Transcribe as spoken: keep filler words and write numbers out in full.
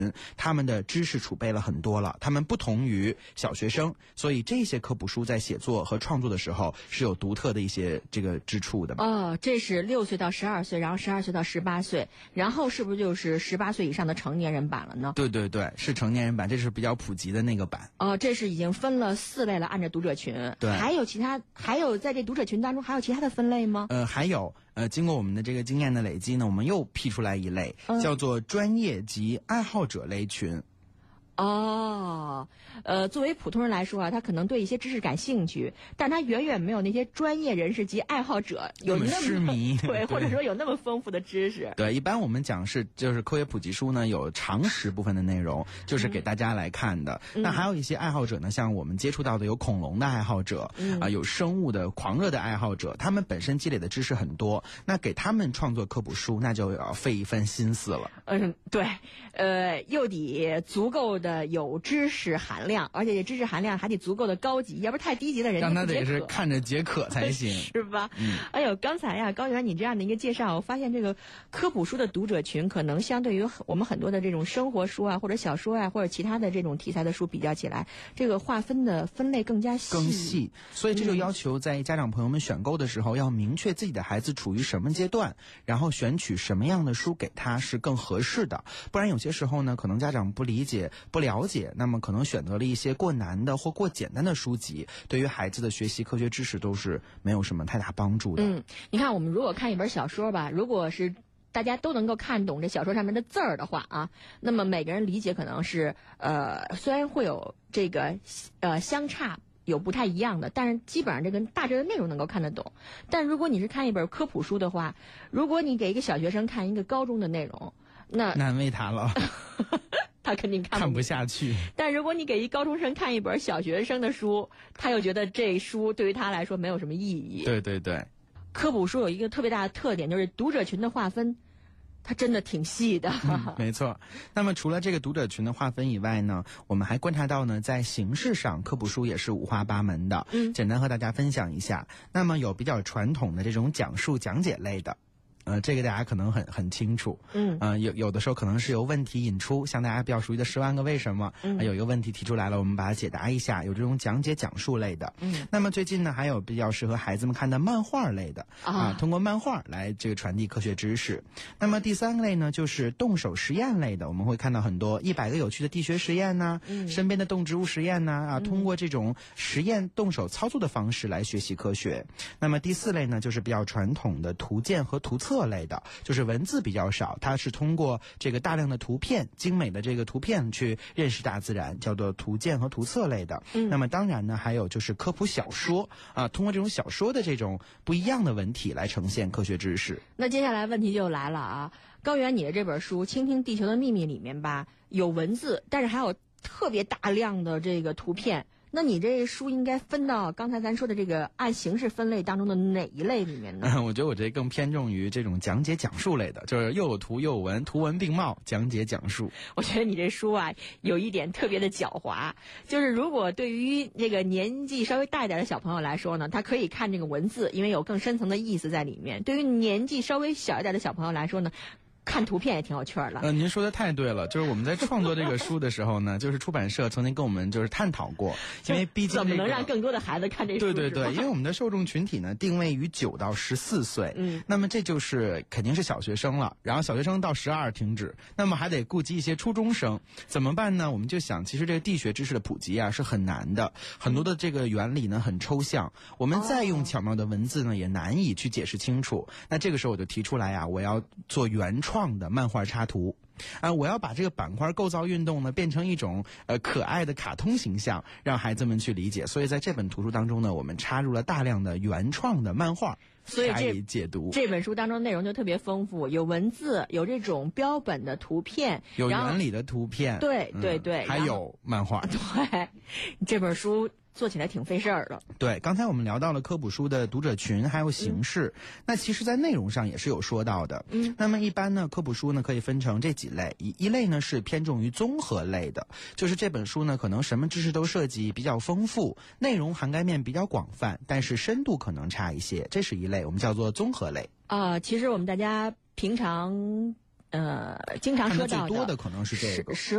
他们的知识储备了很多了，他们不同于小学生，所以这些科普书在写作和创作的时候是有独特的一些这个之处的。 哦，这是六岁到十二岁，然后十二岁到十八岁，然后是不是就是十八岁以上的成年人版了呢？ 对对对，是成年人版，这是比较普及的那个版。 哦，这是已经分了四类了，按照读者群。 对， 还有其他，还有在这读者群当中还有其他的分类吗？ 呃，还有。呃，经过我们的这个经验的累积呢，我们又辟出来一类，嗯、叫做专业及爱好者类群。 哦，呃，作为普通人来说啊，他可能对一些知识感兴趣，但他远远没有那些专业人士及爱好者有那么痴迷， 对，或者说有那么丰富的知识。 对，一般我们讲是就是科学普及书呢，有常识部分的内容，就是给大家来看的。嗯、那还有一些爱好者呢，像我们接触到的有恐龙的爱好者，啊、嗯呃，有生物的狂热的爱好者，他们本身积累的知识很多，那给他们创作科普书，那就要费一番心思了。 嗯，对，呃，又得足够的。有知识含量，而且这知识含量还得足够的高级，要不太低级的人让他得是看着解渴才行， 是吧？ 嗯。 哎呦，刚才呀，高原你这样的一个介绍，我发现这个科普书的读者群可能相对于我们很多的这种生活书啊，或者小说啊，或者其他的这种题材的书比较起来，这个划分的分类更加细， 更细。所以这就要求在家长朋友们选购的时候，要明确自己的孩子处于什么阶段，然后选取什么样的书给他是更合适的。不然有些时候呢，可能家长不理解、不了解，那么可能选择了一些过难的或过简单的书籍，对于孩子的学习科学知识都是没有什么太大帮助的。 嗯，你看我们如果看一本小说吧，如果是大家都能够看懂这小说上面的字儿的话啊，那么每个人理解可能是呃虽然会有这个呃相差有不太一样的，但是基本上这个大致的内容能够看得懂。但如果你是看一本科普书的话，如果你给一个小学生看一个高中的内容，那难为他了。 他肯定看 不, 看不下去。 但如果你给一高中生看一本小学生的书，他又觉得这书对于他来说没有什么意义。 对对对， 科普书有一个特别大的特点，就是读者群的划分它真的挺细的、 嗯、没错。那么除了这个读者群的划分以外呢，我们还观察到呢，在形式上科普书也是五花八门的。嗯，简单和大家分享一下。那么有比较传统的这种讲述讲解类的，呃，这个大家可能很很清楚，嗯，呃，有有的时候可能是由问题引出，像大家比较熟悉的十万个为什么，嗯，呃、有一个问题提出来了，我们把它解答一下，有这种讲解讲述类的，嗯，那么最近呢，还有比较适合孩子们看的漫画类的，啊，啊通过漫画来这个传递科学知识。那么第三个类呢，就是动手实验类的，我们会看到很多一百个有趣的地学实验呐、嗯，身边的动植物实验呐，啊，通过这种实验动手操作的方式来学习科学。那么第四类呢，就是比较传统的图鉴和图册类的，就是文字比较少，它是通过这个大量的图片，精美的这个图片去认识大自然，叫做图鉴和图册类的。嗯，那么当然呢，还有就是科普小说啊，通过这种小说的这种不一样的文体来呈现科学知识。 那接下来问题就来了啊，高原，你的这本书《倾听地球的秘密》里面吧，有文字，但是还有特别大量的这个图片。那你这书应该分到刚才咱说的这个按形式分类当中的哪一类里面呢？ 嗯，我觉得我这更偏重于这种讲解讲述类的，就是又有图又有文，图文并茂，讲解讲述。 我觉得你这书啊有一点特别的狡猾，就是如果对于这个年纪稍微大一点的小朋友来说呢，他可以看这个文字，因为有更深层的意思在里面。对于年纪稍微小一点的小朋友来说呢，看图片也挺有趣儿的。 呃，您说的太对了，就是我们在创作这个书的时候呢，就是出版社曾经跟我们就是探讨过，因为毕竟、这个、 怎么能让更多的孩子看这书？ 对对对，因为我们的受众群体呢定位于九到十四岁，嗯，那么这就是肯定是小学生了，然后小学生到十二停止，那么还得顾及一些初中生，怎么办呢？我们就想，其实这个地学知识的普及啊是很难的，很多的这个原理呢很抽象，我们再用巧妙的文字呢也难以去解释清楚。那这个时候我就提出来啊，我要做原创创的漫画插图啊，我要把这个板块构造运动呢变成一种呃可爱的卡通形象，让孩子们去理解。所以在这本图书当中呢，我们插入了大量的原创的漫画， 所以这解读这本书当中内容就特别丰富，有文字，有这种标本的图片， 有原理的图片， 对对对、 嗯，还有漫画。 对，这本书做起来挺费事儿的。 对，刚才我们聊到了科普书的读者群还有形式、嗯、那其实在内容上也是有说到的。嗯，那么一般呢科普书呢可以分成这几类，一一类呢是偏重于综合类的，就是这本书呢可能什么知识都涉及，比较丰富，内容涵盖面比较广泛，但是深度可能差一些，这是一类，我们叫做综合类。 啊、呃，其实我们大家平常呃经常说到的看得最多的可能是这个。